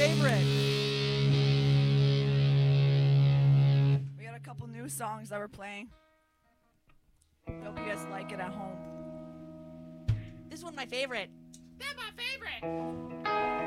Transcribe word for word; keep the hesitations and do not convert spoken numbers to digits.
favorite. We got a couple new songs that we're playing. Hope you guys like it at home. This is one of my favorite. They're my favorite.